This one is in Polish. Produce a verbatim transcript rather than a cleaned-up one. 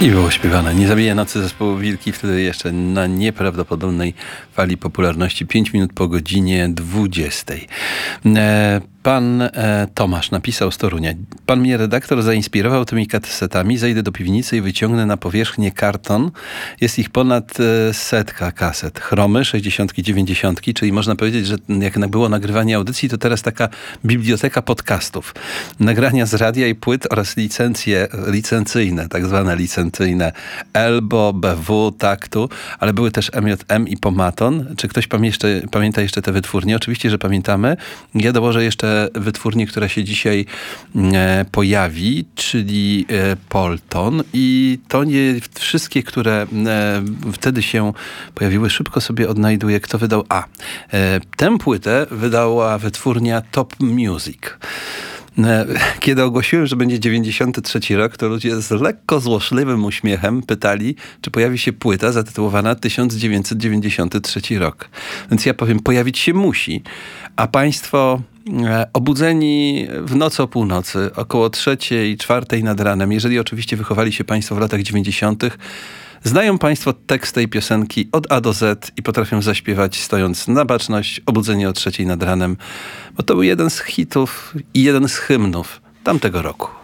I było śpiewane. Nie zabija nocy zespołu Wilki, wtedy jeszcze na nieprawdopodobnej fali popularności. Pięć minut po godzinie dwudziestej. E, pan e, Tomasz napisał z Torunia. Pan mnie redaktor zainspirował tymi kasetami. Zejdę do piwnicy i wyciągnę na powierzchnię karton. Jest ich ponad e, setka kaset. Chromy, sześćdziesiątki, dziewięćdziesiątki, czyli można powiedzieć, że jak było nagrywanie audycji, to teraz taka biblioteka podcastów. Nagrania z radia i płyt oraz licencje licencyjne, tak zwane licencyjne Elbo, B W, Taktu, ale były też M J M i Pomaton. Czy ktoś pamięta, pamięta jeszcze te wytwórnie? Oczywiście, że pamiętamy. Ja dołożę jeszcze wytwórnię, która się dzisiaj e, pojawi, czyli e, Polton, i to nie wszystkie, które e, wtedy się pojawiły, szybko sobie odnajduję, kto wydał. A, e, tę płytę wydała wytwórnia Top Music. Kiedy ogłosiłem, że będzie dziewięćdziesiąty trzeci rok, to ludzie z lekko złośliwym uśmiechem pytali, czy pojawi się płyta zatytułowana tysiąc dziewięćset dziewięćdziesiąty trzeci rok. Więc ja powiem, pojawić się musi. A państwo e, obudzeni w nocy o północy, około trzeciej, czwartej nad ranem, jeżeli oczywiście wychowali się państwo w latach dziewięćdziesiątych, znają państwo tekst tej piosenki od A do Z i potrafią zaśpiewać stojąc na baczność, obudzenie o trzeciej nad ranem, bo to był jeden z hitów i jeden z hymnów tamtego roku.